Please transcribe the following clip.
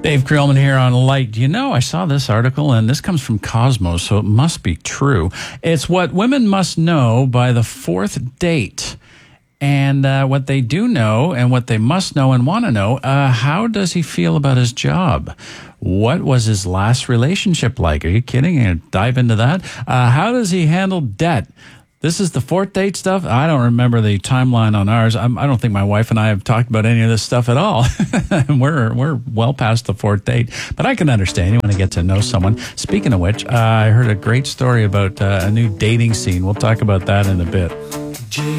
Dave Creelman here on Light. You know, I saw this article, and this comes from Cosmos, so it must be true. It's what women must know by the fourth date. And what they do know and what they must know and want to know, how does he feel about his job? What was his last relationship like? Are you kidding? I'm going to dive into that. How does he handle debt? This is the fourth date stuff. I don't remember the timeline on ours. I don't think my wife and I have talked about any of this stuff at all. we're well past the fourth date. But I can understand. You want to get to know someone. Speaking of which, I heard a great story about a new dating scene. We'll talk about that in a bit.